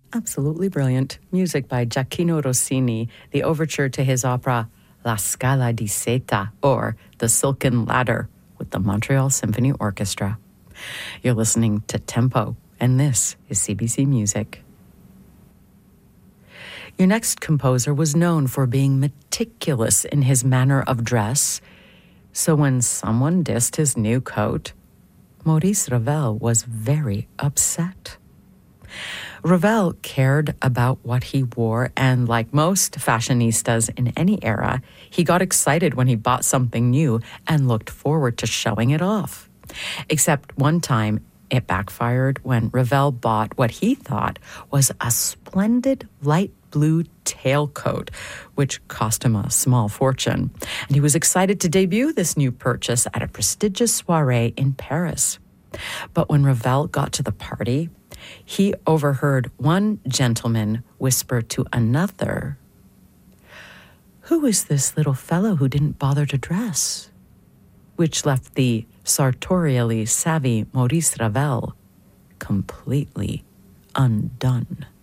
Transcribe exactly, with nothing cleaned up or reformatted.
Absolutely brilliant. Music by Gioacchino Rossini, the overture to his opera La Scala di Seta, or The Silken Ladder, with the Montreal Symphony Orchestra. You're listening to Tempo, and this is C B C Music. Your next composer was known for being meticulous in his manner of dress, so when someone dissed his new coat, Maurice Ravel was very upset. Ravel cared about what he wore, and like most fashionistas in any era, he got excited when he bought something new and looked forward to showing it off. Except one time, it backfired when Ravel bought what he thought was a splendid light blue tailcoat, which cost him a small fortune. And he was excited to debut this new purchase at a prestigious soiree in Paris. But when Ravel got to the party, he overheard one gentleman whisper to another, "Who is this little fellow who didn't bother to dress?" Which left the sartorially savvy Maurice Ravel completely undone.